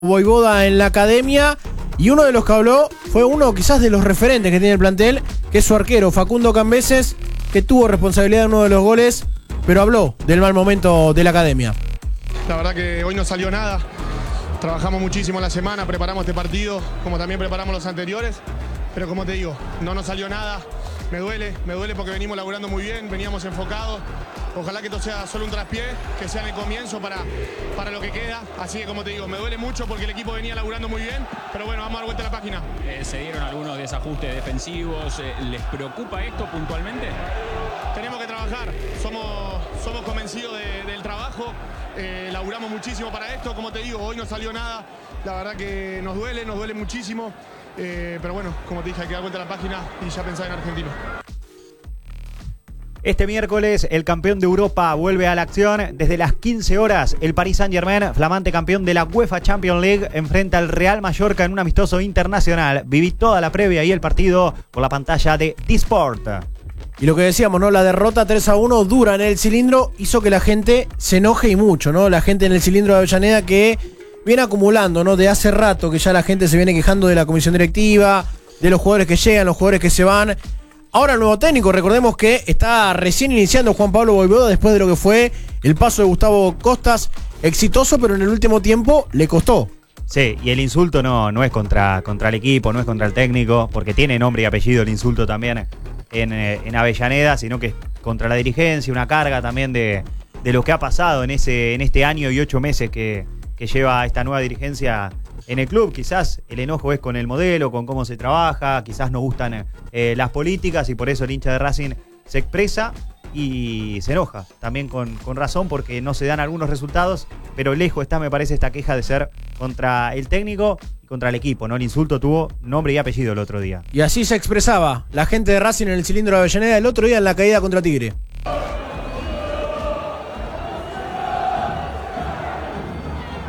Vojvoda en la academia, y uno de los que habló fue uno quizás de los referentes que tiene el plantel, que es su arquero, Facundo Cambeses, que tuvo responsabilidad en uno de los goles, pero habló del mal momento de la academia. La verdad que hoy no salió nada, trabajamos muchísimo en la semana, preparamos este partido, como también preparamos los anteriores, pero como te digo, no nos salió nada. Me duele porque venimos laburando muy bien, veníamos enfocados. Ojalá que esto sea solo un traspié, que sea en el comienzo para lo que queda. Así que como te digo, me duele mucho porque el equipo venía laburando muy bien, pero bueno, vamos a dar vuelta a la página. Se dieron algunos desajustes defensivos, ¿les preocupa esto puntualmente? Tenemos que trabajar, somos convencidos del trabajo, laburamos muchísimo para esto, como te digo, hoy no salió nada, la verdad que nos duele muchísimo. Pero bueno, como te dije, hay que dar vuelta a la página y ya pensar en Argentina. Este miércoles el campeón de Europa vuelve a la acción. Desde las 15 horas el Paris Saint-Germain, flamante campeón de la UEFA Champions League, enfrenta al Real Mallorca en un amistoso internacional. Viví toda la previa y el partido por la pantalla de D-Sport. Y lo que decíamos, ¿no? La derrota 3-1 dura en el cilindro hizo que la gente se enoje y mucho, ¿no? La gente en el cilindro de Avellaneda que viene acumulando, ¿no? De hace rato que ya la gente se viene quejando de la comisión directiva, de los jugadores que llegan, los jugadores que se van. Ahora el nuevo técnico, recordemos que está recién iniciando Juan Pablo Vojvoda después de lo que fue el paso de Gustavo Costas, exitoso, pero en el último tiempo le costó. Sí, y el insulto no es contra el equipo, no es contra el técnico, porque tiene nombre y apellido el insulto también en Avellaneda, sino que es contra la dirigencia, una carga también de lo que ha pasado en este año y 8 meses que lleva esta nueva dirigencia en el club. Quizás el enojo es con el modelo, con cómo se trabaja, quizás no gustan las políticas y por eso el hincha de Racing se expresa y se enoja, también con razón, porque no se dan algunos resultados, pero lejos está, me parece, esta queja de ser contra el técnico y contra el equipo, ¿no? El insulto tuvo nombre y apellido el otro día. Y así se expresaba la gente de Racing en el cilindro de Avellaneda el otro día en la caída contra Tigre.